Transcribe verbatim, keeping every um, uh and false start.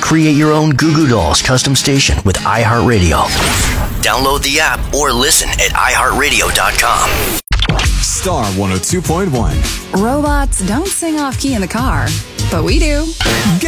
Create your own Goo Goo Dolls custom station with iHeartRadio. Download the app or listen at i heart radio dot com. Star one oh two point one. Robots don't sing off key in the car, but we do. Get